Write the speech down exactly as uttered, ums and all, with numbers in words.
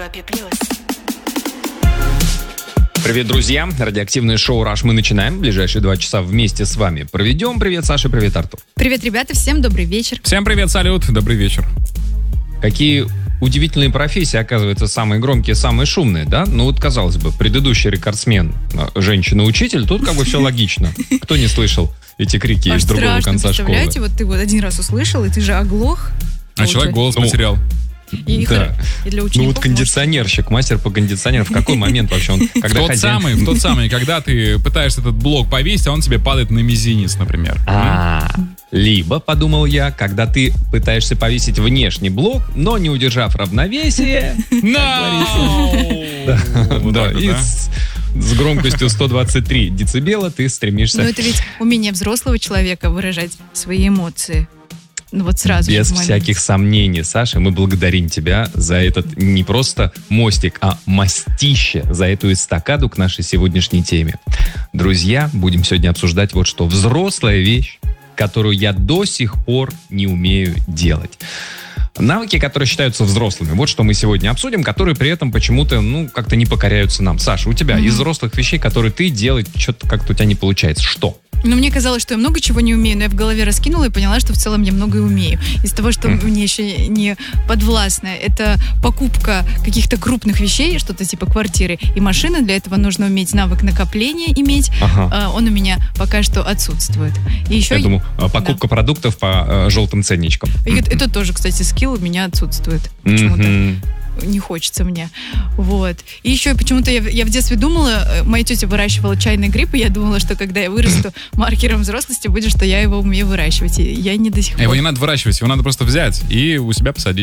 Европе плюс. Привет, друзья! Радиоактивное шоу «Раш» мы начинаем. Ближайшие два часа вместе с вами проведем. Привет, Саша, привет, Артур. Привет, ребята, всем добрый вечер. Всем привет, салют, добрый вечер. Какие удивительные профессии, оказывается, самые громкие, самые шумные, да? Ну вот, казалось бы, предыдущий рекордсмен, женщина-учитель, тут как бы все логично. Кто не слышал эти крики Аж из другого страшно, конца школы? представляете, вот ты вот один раз услышал, и ты же оглох. А человек голос Ну, потерял. И, Да. и для Ну учеников вот кондиционерщик, мастер по кондиционеру, в какой момент вообще он, В когда тот хозяин- самый, в тот самый, когда ты пытаешься этот блок повесить, а он тебе падает на мизинец, например. А, либо, подумал я, когда ты пытаешься повесить внешний блок, но не удержав равновесие, No! Вот да, так вот, и да? с, с громкостью сто двадцать три децибела ты стремишься Ну это ведь умение взрослого человека выражать свои эмоции. Ну вот сразу без же в момент. всяких сомнений, Саша, мы благодарим тебя за этот не просто мостик, а мостище, за эту эстакаду к нашей сегодняшней теме. Друзья, будем сегодня обсуждать вот что. Взрослая вещь, которую я до сих пор не умею делать. Навыки, которые считаются взрослыми. Вот что мы сегодня обсудим, которые при этом почему-то, ну, как-то не покоряются нам. Саша, у тебя Mm-hmm. из взрослых вещей, которые ты делать, что-то как-то у тебя не получается. Что? Ну, мне казалось, что я много чего не умею, но я в голове раскинула и поняла, что в целом я многое умею. Из того, что Мгм. мне еще не подвластно, это покупка каких-то крупных вещей, что-то типа квартиры и машины. Для этого нужно уметь навык накопления иметь. Ага. А, Он у меня пока что отсутствует. И еще Я думаю, а, покупка продуктов по э, желтым ценничкам. И это, это тоже, кстати, скилл у меня отсутствует. Почему-то Мгм. не хочется мне. Вот. И еще почему-то я, в- я в детстве думала, э, моя тетя выращивала чайный гриб, и я думала, что когда я вырасту, маркером взрослости будет, что я его умею выращивать. И я не до сих А пор. его не надо выращивать, его надо просто взять и у себя посадить.